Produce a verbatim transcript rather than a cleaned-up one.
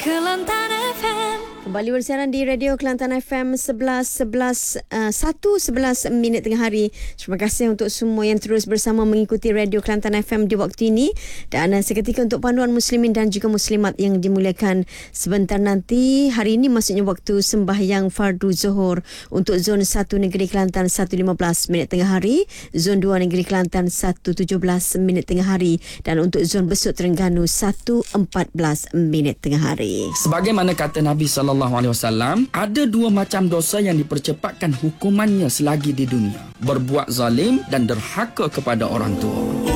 Kelantan F M. Kembali bersiaran di Radio Kelantan F M sebelas sebelas uh, satu sebelas minit tengah hari. Terima kasih untuk semua yang terus bersama mengikuti Radio Kelantan F M di waktu ini. Dan uh, seketika untuk panduan muslimin dan juga muslimat yang dimuliakan sebentar nanti. Hari ini maksudnya waktu sembahyang fardu zuhur untuk zon satu Negeri Kelantan satu lima belas minit tengah hari, zon dua Negeri Kelantan satu tujuh belas minit tengah hari, dan untuk zon Besut Terengganu satu empat belas minit tengah hari. Sebagaimana kata Nabi sallallahu alaihi wasallam, ada dua macam dosa yang dipercepatkan hukumannya selagi di dunia: berbuat zalim dan derhaka kepada orang tua.